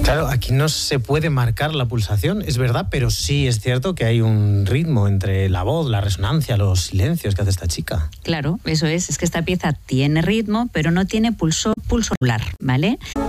Claro, aquí no se puede marcar la pulsación, es verdad, pero sí es cierto que hay un ritmo entre la voz, la resonancia, los silencios que hace esta chica. Claro, eso es que esta pieza tiene ritmo, pero no tiene pulso regular, ¿vale?